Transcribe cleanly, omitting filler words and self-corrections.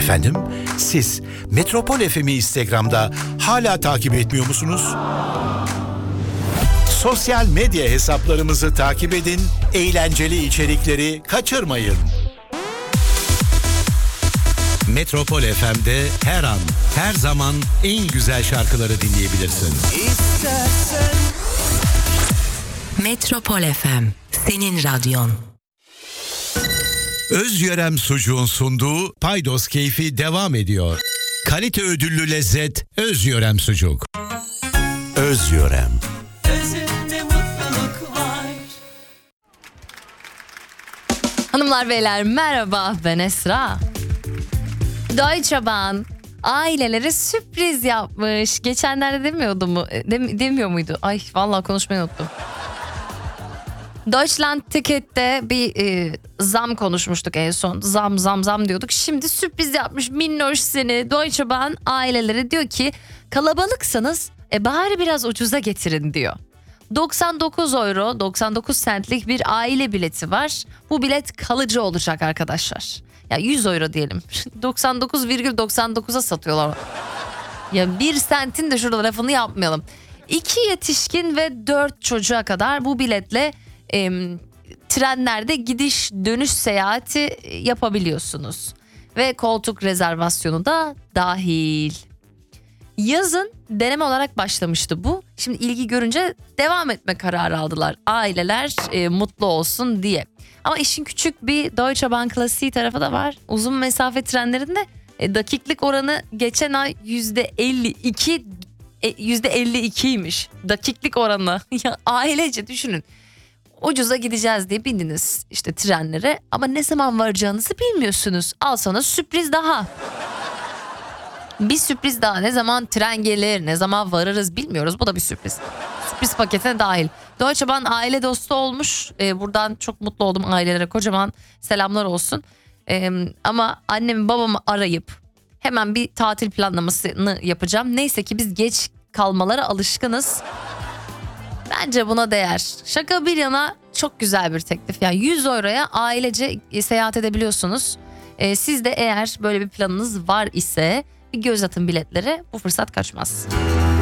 Efendim, siz Metropol FM'i Instagram'da hala takip etmiyor musunuz? Sosyal medya hesaplarımızı takip edin, eğlenceli içerikleri kaçırmayın. Metropol FM'de her an, her zaman en güzel şarkıları dinleyebilirsin. Metropol FM, senin radyon. Özyörem Sucuğun sunduğu Paydos Keyfi devam ediyor. Kalite ödüllü lezzet Özyörem Sucuk. Özyörem. Özünde mutluluk var. Hanımlar beyler merhaba, ben Esra. Deutsche Bahn ailelere sürpriz yapmış. Geçenlerde demiyor muydu? Ay vallahi konuşmayı unuttum. Deutschland Ticket'te bir zam konuşmuştuk en son. Zam diyorduk. Şimdi sürpriz yapmış minnoş seni. Deutsche Bahn aileleri diyor ki kalabalıksanız bari biraz ucuza getirin diyor. 99 euro 99 centlik bir aile bileti var. Bu bilet kalıcı olacak arkadaşlar. Ya 100 euro diyelim. 99,99'a satıyorlar. Ya 1 sentin de şurada lafını yapmayalım. 2 yetişkin ve 4 çocuğa kadar bu biletle trenlerde gidiş dönüş seyahati yapabiliyorsunuz. Ve koltuk rezervasyonu da dahil. Yazın deneme olarak başlamıştı bu. Şimdi ilgi görünce devam etme kararı aldılar. Aileler mutlu olsun diye. Ama işin küçük bir Deutsche Bahn klasiği tarafı da var. Uzun mesafe trenlerinde dakiklik oranı geçen ay %52'ymiş. Dakiklik oranı. Ya ailece düşünün. Ucuza gideceğiz diye bindiniz işte trenlere ama ne zaman varacağınızı bilmiyorsunuz. Al sana sürpriz daha. Bir sürpriz daha, ne zaman tren gelir, ne zaman varırız bilmiyoruz. Bu da bir sürpriz. Sürpriz paketine dahil. Deutsche Bahn aile dostu olmuş. Buradan çok mutlu oldum ailelere. Kocaman selamlar olsun. Ama annemi babamı arayıp hemen bir tatil planlamasını yapacağım. Neyse ki biz geç kalmalara alışkınız. Bence buna değer. Şaka bir yana çok güzel bir teklif. Yani 100 euroya ailece seyahat edebiliyorsunuz. Siz de eğer böyle bir planınız var ise bir göz atın biletlere, bu fırsat kaçmaz.